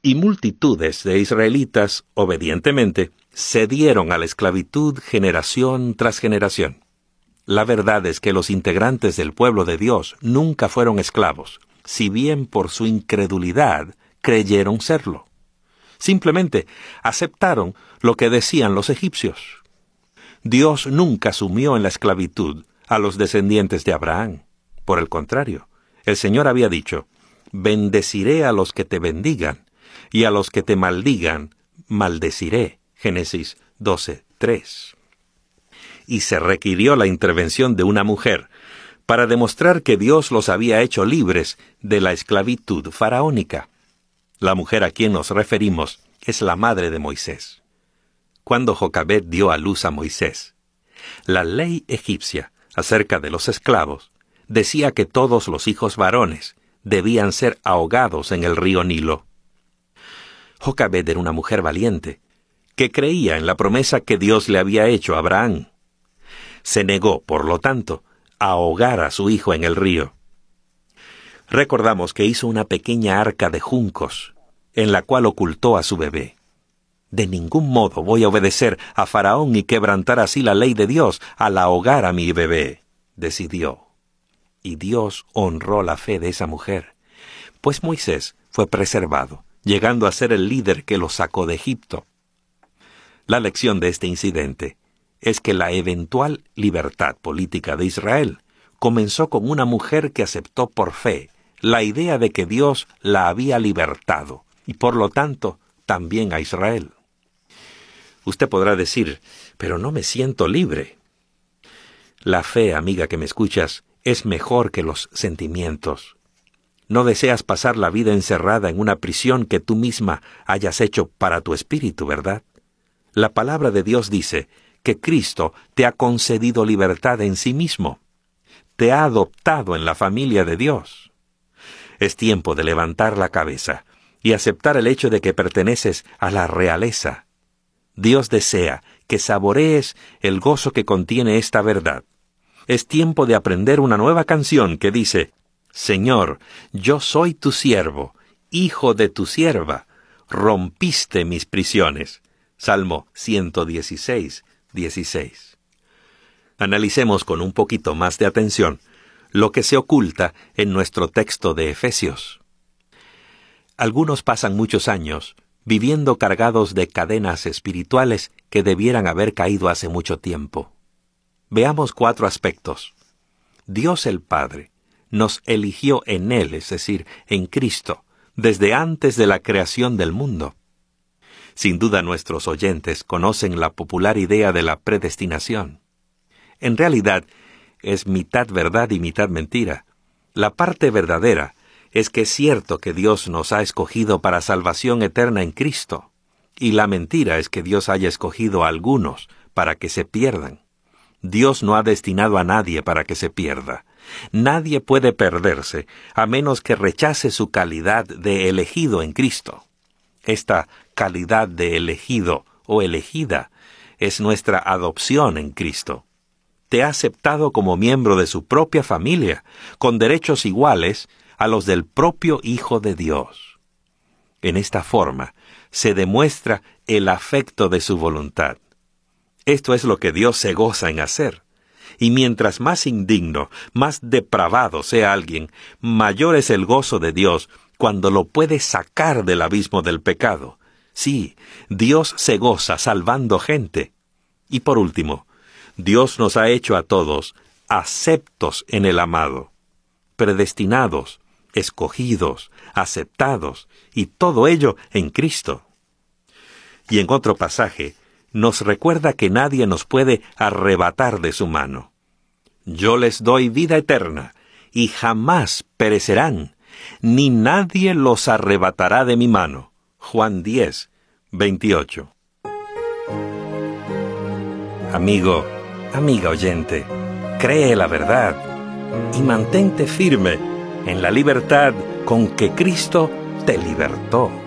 Y multitudes de israelitas, obedientemente, cedieron a la esclavitud generación tras generación. La verdad es que los integrantes del pueblo de Dios nunca fueron esclavos, si bien por su incredulidad creyeron serlo. Simplemente aceptaron lo que decían los egipcios. Dios nunca sumió en la esclavitud a los descendientes de Abraham. Por el contrario, el Señor había dicho: «Bendeciré a los que te bendigan, y a los que te maldigan, maldeciré». Génesis 12:3. Y se requirió la intervención de una mujer para demostrar que Dios los había hecho libres de la esclavitud faraónica. La mujer a quien nos referimos es la madre de Moisés. Cuando Jocabed dio a luz a Moisés, la ley egipcia acerca de los esclavos decía que todos los hijos varones debían ser ahogados en el río Nilo. Jocabed era una mujer valiente, que creía en la promesa que Dios le había hecho a Abraham. Se negó, por lo tanto, a ahogar a su hijo en el río. Recordamos que hizo una pequeña arca de juncos, en la cual ocultó a su bebé. De ningún modo voy a obedecer a Faraón y quebrantar así la ley de Dios al ahogar a mi bebé, decidió. Y Dios honró la fe de esa mujer, pues Moisés fue preservado, llegando a ser el líder que lo sacó de Egipto. La lección de este incidente es que la eventual libertad política de Israel comenzó con una mujer que aceptó por fe la idea de que Dios la había libertado, y por lo tanto también a Israel. Usted podrá decir: «Pero no me siento libre». La fe, amiga que me escuchas, es mejor que los sentimientos. No deseas pasar la vida encerrada en una prisión que tú misma hayas hecho para tu espíritu, ¿verdad? La palabra de Dios dice que Cristo te ha concedido libertad en sí mismo. Te ha adoptado en la familia de Dios. Es tiempo de levantar la cabeza y aceptar el hecho de que perteneces a la realeza. Dios desea que saborees el gozo que contiene esta verdad. Es tiempo de aprender una nueva canción que dice: «Señor, yo soy tu siervo, hijo de tu sierva, rompiste mis prisiones». Salmo 116:16. Analicemos con un poquito más de atención lo que se oculta en nuestro texto de Efesios. Algunos pasan muchos años viviendo cargados de cadenas espirituales que debieran haber caído hace mucho tiempo. Veamos 4 aspectos. Dios el Padre nos eligió en Él, es decir, en Cristo, desde antes de la creación del mundo. Sin duda nuestros oyentes conocen la popular idea de la predestinación. En realidad, es mitad verdad y mitad mentira. La parte verdadera es que es cierto que Dios nos ha escogido para salvación eterna en Cristo, y la mentira es que Dios haya escogido a algunos para que se pierdan. Dios no ha destinado a nadie para que se pierda. Nadie puede perderse a menos que rechace su calidad de elegido en Cristo. Esta calidad de elegido o elegida es nuestra adopción en Cristo. Te ha aceptado como miembro de su propia familia, con derechos iguales a los del propio Hijo de Dios. En esta forma se demuestra el afecto de su voluntad. Esto es lo que Dios se goza en hacer. Y mientras más indigno, más depravado sea alguien, mayor es el gozo de Dios cuando lo puede sacar del abismo del pecado. Sí, Dios se goza salvando gente. Y por último, Dios nos ha hecho a todos aceptos en el amado, predestinados, escogidos, aceptados, y todo ello en Cristo. Y en otro pasaje, nos recuerda que nadie nos puede arrebatar de su mano. Yo les doy vida eterna, y jamás perecerán, ni nadie los arrebatará de mi mano. Juan 10:28. Amigo, amiga oyente, cree la verdad y mantente firme en la libertad con que Cristo te libertó.